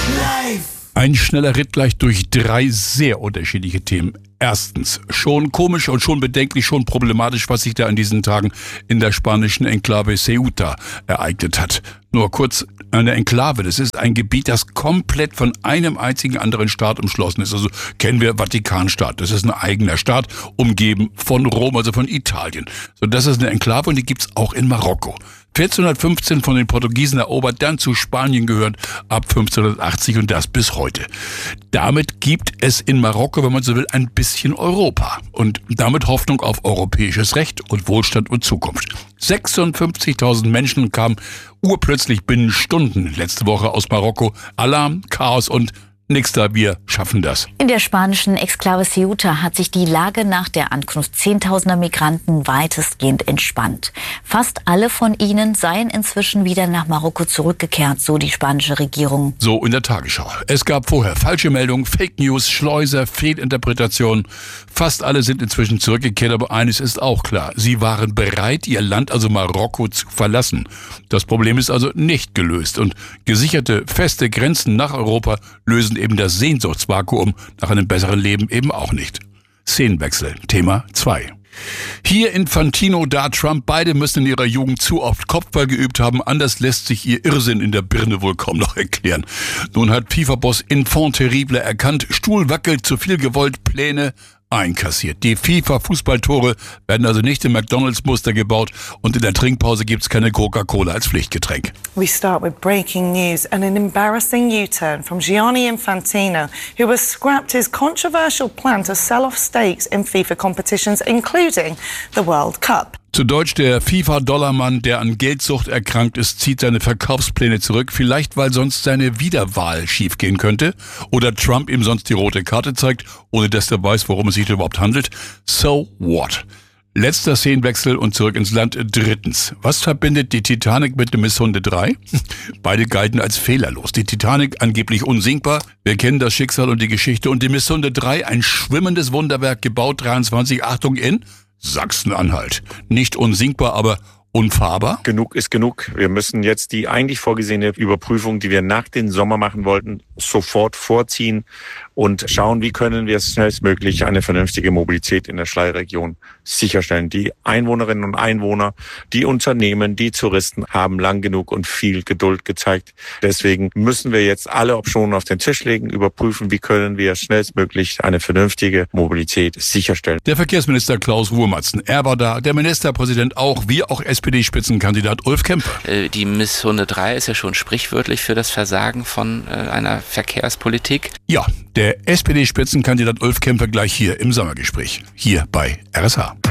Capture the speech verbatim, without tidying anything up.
Ein schneller Ritt gleich durch drei sehr unterschiedliche Themen. Erstens, schon komisch und schon bedenklich, schon problematisch, was sich da in diesen Tagen in der spanischen Enklave Ceuta ereignet hat. Nur kurz, eine Enklave, das ist ein Gebiet, das komplett von einem einzigen anderen Staat umschlossen ist. Also kennen wir Vatikanstaat, das ist ein eigener Staat, umgeben von Rom, also von Italien. So, das ist eine Enklave und die gibt's auch in Marokko. vierzehnhundertfünfzehn von den Portugiesen erobert, dann zu Spanien gehört, ab fünfzehnhundertachtzig und das bis heute. Damit gibt es in Marokko, wenn man so will, ein bisschen Europa und damit Hoffnung auf europäisches Recht und Wohlstand und Zukunft. sechsundfünfzigtausend Menschen kamen urplötzlich binnen Stunden letzte Woche aus Marokko. Alarm, Chaos und nix da, wir schaffen das. In der spanischen Exklave Ceuta hat sich die Lage nach der Ankunft zehntausender Migranten weitestgehend entspannt. Fast alle von ihnen seien inzwischen wieder nach Marokko zurückgekehrt, so die spanische Regierung. So in der Tagesschau. Es gab vorher falsche Meldungen, Fake News, Schleuser, Fehlinterpretationen. Fast alle sind inzwischen zurückgekehrt, aber eines ist auch klar. Sie waren bereit, ihr Land, also Marokko, zu verlassen. Das Problem ist also nicht gelöst und gesicherte, feste Grenzen nach Europa lösen eben das Sehnsuchtsvakuum nach einem besseren Leben eben auch nicht. Szenenwechsel, Thema zwei. Hier Infantino, da Trump, beide müssen in ihrer Jugend zu oft Kopfball geübt haben, anders lässt sich ihr Irrsinn in der Birne wohl kaum noch erklären. Nun hat FIFA-Boss Enfant Terrible erkannt, Stuhl wackelt, zu viel gewollt, Pläne einkassiert. Die FIFA-Fußballtore werden also nicht im McDonalds-Muster gebaut und in der Trinkpause gibt's keine Coca-Cola als Pflichtgetränk. We start with breaking news and an embarrassing U-turn from Gianni Infantino, who has scrapped his controversial plan to sell off stakes in FIFA competitions, including the World Cup. Zu Deutsch, der FIFA-Dollarmann, der an Geldsucht erkrankt ist, zieht seine Verkaufspläne zurück. Vielleicht, weil sonst seine Wiederwahl schiefgehen könnte. Oder Trump ihm sonst die rote Karte zeigt, ohne dass er weiß, worum es sich überhaupt handelt. So what? Letzter Szenenwechsel und zurück ins Land. Drittens. Was verbindet die Titanic mit dem Miss Hunde drei? Beide galten als fehlerlos. Die Titanic angeblich unsinkbar. Wir kennen das Schicksal und die Geschichte. Und die Miss Hunde drei, ein schwimmendes Wunderwerk, gebaut dreiundzwanzig, Achtung, in Sachsen-Anhalt. Nicht unsinkbar, aber unfahrbar? Genug ist genug. Wir müssen jetzt die eigentlich vorgesehene Überprüfung, die wir nach dem Sommer machen wollten, sofort vorziehen und schauen, wie können wir schnellstmöglich eine vernünftige Mobilität in der Schleier-Region sicherstellen. Die Einwohnerinnen und Einwohner, die Unternehmen, die Touristen haben lang genug und viel Geduld gezeigt. Deswegen müssen wir jetzt alle Optionen auf den Tisch legen, überprüfen, wie können wir schnellstmöglich eine vernünftige Mobilität sicherstellen. Der Verkehrsminister Klaus Wuhrmatzen, er war da, der Ministerpräsident auch, wie auch S P D-Spitzenkandidat Ulf Kemper. Die Miss Hunde drei ist ja schon sprichwörtlich für das Versagen von einer Verkehrspolitik. Ja, der S P D-Spitzenkandidat Ulf Kemper gleich hier im Sommergespräch, hier bei R S H.